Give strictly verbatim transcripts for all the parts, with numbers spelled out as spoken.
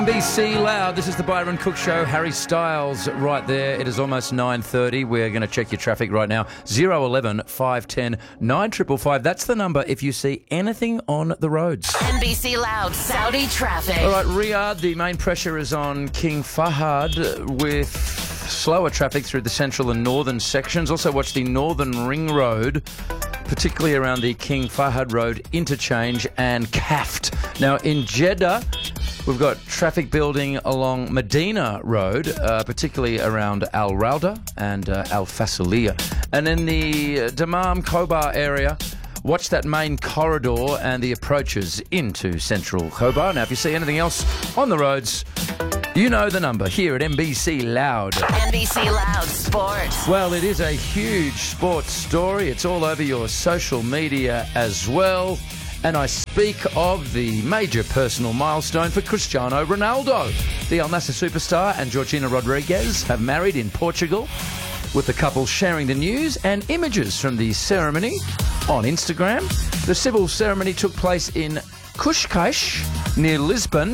N B C Loud, this is the Byron Cook Show. Harry Styles right there. It is almost nine thirty. We're going to check your traffic right now. zero eleven five one zero nine five five five. That's the number if you see anything on the roads. N B C Loud, Saudi traffic. All right, Riyadh, the main pressure is on King Fahd with slower traffic through the central and northern sections. Also watch the Northern Ring Road, particularly around the King Fahd Road interchange and Kaft. Now in Jeddah, we've got traffic building along Medina Road, uh, particularly around Al Rauda and uh, Al Fasiliyah. And in the uh, Dammam Khobar area, watch that main corridor and the approaches into central Khobar. Now, if you see anything else on the roads, you know the number here at N B C Loud. N B C Loud Sports. Well, it is a huge sports story. It's all over your social media as well. And I speak of the major personal milestone for Cristiano Ronaldo. The Al Nassr superstar and Georgina Rodriguez have married in Portugal, with the couple sharing the news and images from the ceremony on Instagram. The civil ceremony took place in Cascais, near Lisbon,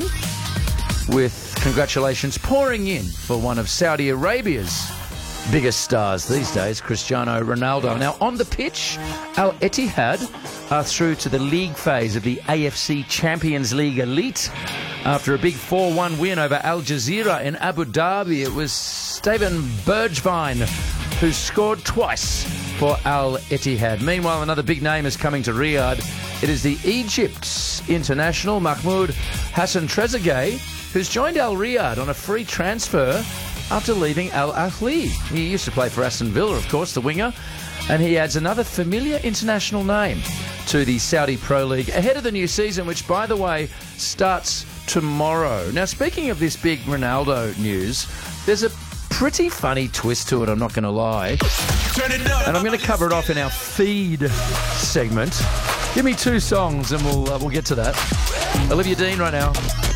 with congratulations pouring in for one of Saudi Arabia's biggest stars these days, Cristiano Ronaldo. Now, on the pitch, Al Ittihad are through to the league phase of the A F C Champions League Elite. After a big four one win over Al Jazeera in Abu Dhabi, it was Steven Bergwijn who scored twice for Al Ittihad. Meanwhile, another big name is coming to Riyadh. It is the Egypt's international, Mahmoud Hassan Trezeguet, who's joined Al Riyadh on a free transfer after leaving Al Ahly. He used to play for Aston Villa, of course, the winger, and he adds another familiar international name to the Saudi Pro League ahead of the new season, which, by the way, starts tomorrow. Now, speaking of this big Ronaldo news, there's a pretty funny twist to it, I'm not going to lie. Turn it up. And I'm going to cover it off in our feed segment. Give me two songs and we'll, uh, we'll get to that. Olivia Dean right now.